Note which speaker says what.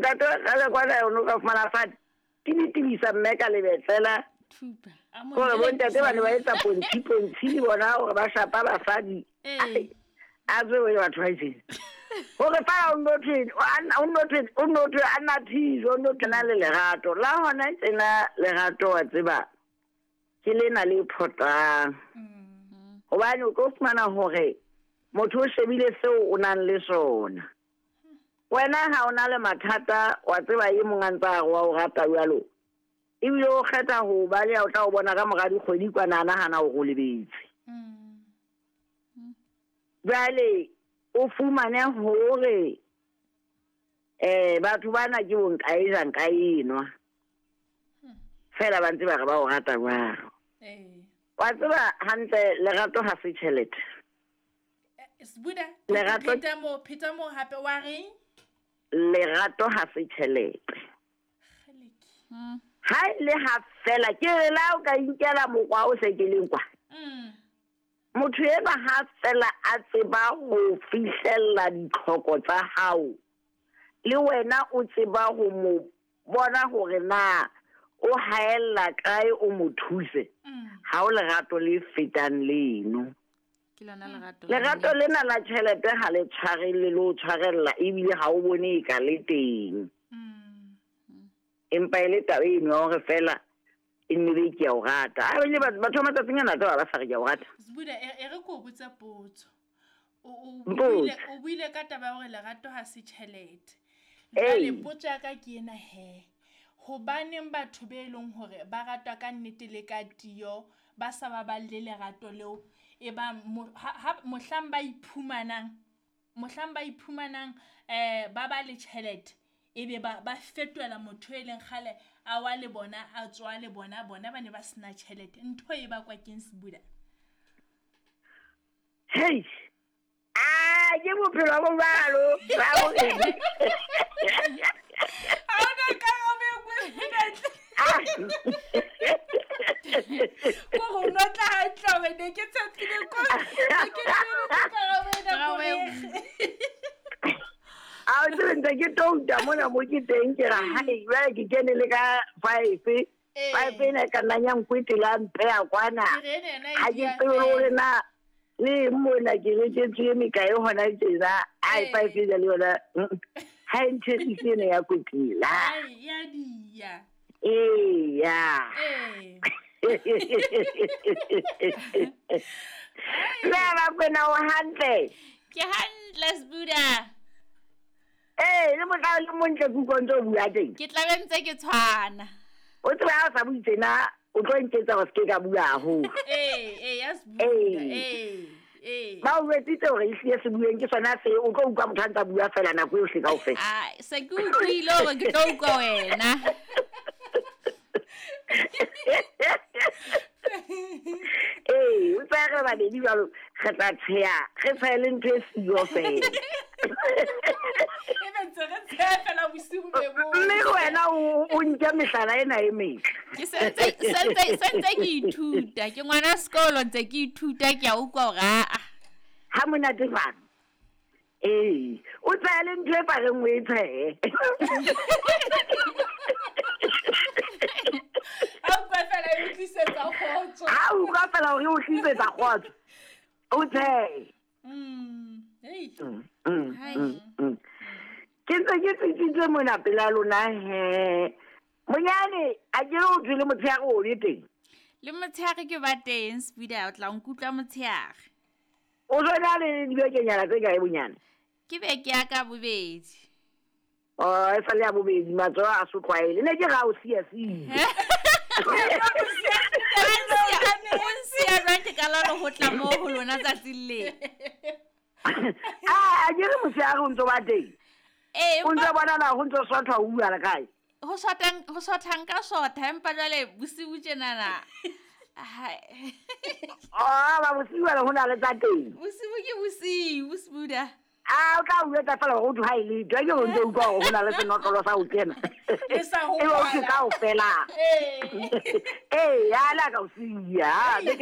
Speaker 1: ntate ga kwa o no ka fumana fa tibisa mme ka lebetlela
Speaker 2: thupa
Speaker 1: gore bontate ba ne ba etsa pontshi bona gore ba shapa basadi a tswe batho ba itseng gore fa o nothe a nna thiso o nothe na le lerato la hona tsena lerato wa tseba ke lena le photang gobane o tlo fumana gore motho o shebile seo o nang le sona wena ha o na le mathata wa tseba ye mongantsa wa o rata jalo ebile o kgetha go ba le o tla o bona ka mogadi kgwedi kwa nahana o go lebetse jale o fumane hore batho bana ke bo nkae ka enwa fela ba ntse ba re ba o rata jwalo wa tseba hantle lerato ha se tšhelete
Speaker 2: Buda pheta mo hape wa reng
Speaker 1: lerato ha se tšhelete ha le ha fela ke re la o ka inkela mokgwa o se ke leng kwa motho e ba ha fela a tseba go fihlella ditlhoko tsa hao le wena o tseba go mo bona gore na o haella kae o mo thuse ha o lerato le fetang leno lerato lena la tšhelete ga le tshwarele le o tshwarella ebile ga o bone e ka le teng empa e le taba eno ya gore fela e nnile ke ya o rata a le batho ba matsatsing a natse ba sa re ke ya o rata
Speaker 2: Buda e re ko botsa potso o buile ka taba ya gore lerato ha se tšhelete le potso ya ka ke ena he hobaneng batho be leng hore ba ratwa ka nnete le ka tio ba sa ba balle lerato leo e ba mohlang ba iphumanang ba ba le tšhelete ebe ba fetola motho e leng gale a wa le bona a tswa le bona ba ne ba sena tšhelete ntho e ba kwa keng Buda
Speaker 1: hey ke bophelo bo balo ba go
Speaker 2: ana ka be go go notla ha tlobe ne ke tsatile ko ke
Speaker 1: a o tsentse ke touta mona mo ke teng ke ra hai ba ke kene le ka 5 ne ka nanya nkwete la mpea kwana ha ke tsore na le mona ke re tsetse me ka e hona tsena ai 5 le yona ha ntse tsene ya kwetila
Speaker 2: ai ya dia
Speaker 1: la ba kwena o hantle
Speaker 2: ke hantle Buda
Speaker 1: le mo tla le montle ku konto bua teng
Speaker 2: ke tla bentse ke tshwana
Speaker 1: o tswa ha sa buitsena o tlo nketsa go se ka bua ho
Speaker 2: yes Buda
Speaker 1: ba o wetite gore e se bueng ke sona se o tlo utlwa mothanta bua fela nako e o se ka o fela
Speaker 2: se ke utlwile gore ke tlo utlwa wena
Speaker 1: o tsaya ba di jalo ge tla tshea ge fele ntho e sio fela mme wena o nke mehlala ena e metle
Speaker 2: ke sentse ke ithuta ke ngwana sekolo ntse ke ithuta ke a utlwa gore
Speaker 1: ha monate fana o tsaya le ntho e pareng o e tshee ha o ka fela gore o tlisetsa kgotso o tshee ke ntse ke tsitsitse mona pela lona he monyane a ke o tswile motshegare o le teng
Speaker 2: le motshegare ke ba teng Buda o tla nkutlwa motshegare
Speaker 1: o tsona le dibekenyana tse kae bonyane
Speaker 2: ke beke ya ka bobedi
Speaker 1: e sa le ya bobedi matsoho a sotlwaele ne ke ga o sia
Speaker 2: sia jwang ke ka lalo go tla mo go lona tsatsing le
Speaker 1: a ke re motshegare o ntse ba teng o ntse bona na go ntse sotha o bua le kae
Speaker 2: go sothang ka sotha empa jwale bosibu tjenana
Speaker 1: ba bosibu le go na le tsa teng
Speaker 2: bosibu ke bosibu Buda
Speaker 1: o ka o etsa fela go thwa ile ke go ntse utlwa go na le senotlolo sa o tsena e o se ka o fela ya la ka o sia